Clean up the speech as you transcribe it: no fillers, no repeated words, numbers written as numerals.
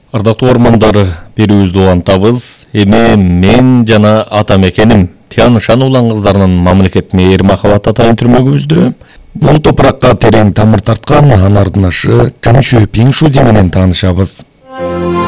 Ардактуу ормондор, берүүбүздү улантабыз. Эми мен жана ата мекеним Тиян Шан улан кыздарынын мамлекет мээри махабат атайын түрмөгүбүздө бул топуракка терең тамыр тарткан анардын ашы Чунчу Пиңшуди менен таанышабыз.